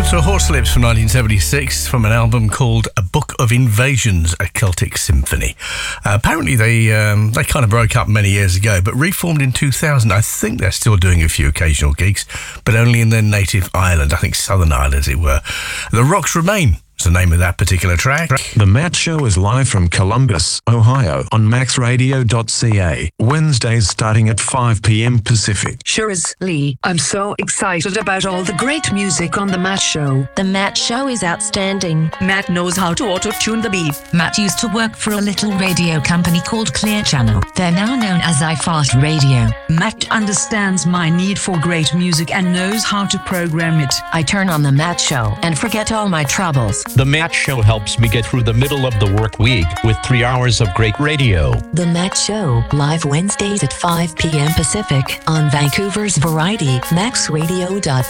to Horselips from 1976 from an album called A Book of Invasions, a Celtic Symphony. Apparently they kind of broke up many years ago, but reformed in 2000. I think they're still doing a few occasional gigs, but only in their native Ireland. I think Southern Ireland, as it were. The Rocks Remain is the name of that particular track. The Matt Show is live from Columbus, Ohio on maxradio.ca. Wednesdays starting at 5 p.m. Pacific. Sure is, Lee. I'm so excited about all the great music on The Matt Show. The Matt Show is outstanding. Matt knows how to auto-tune the beat. Matt used to work for a little radio company called Clear Channel. They're now known as iFast Radio. Matt understands my need for great music and knows how to program it. I turn on The Matt Show and forget all my troubles. The Matt Show helps me get through the middle of the work week with 3 hours of great radio. The Matt Show, live Wednesdays at 5 p.m. Pacific on Vancouver's Variety, maxradio.ca.